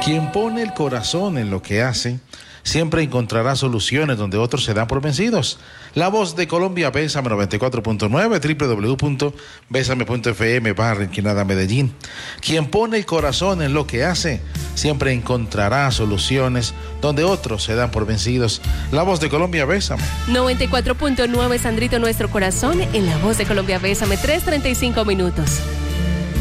Quien pone el corazón en lo que hace, siempre encontrará soluciones donde otros se dan por vencidos. La Voz de Colombia, Bésame 94.9, www.besame.fm/Enquinada Medellín. Quien pone el corazón en lo que hace, siempre encontrará soluciones donde otros se dan por vencidos. La Voz de Colombia, Bésame. 94.9, Sandrito, nuestro corazón, en La Voz de Colombia, Bésame, 3:35 minutos.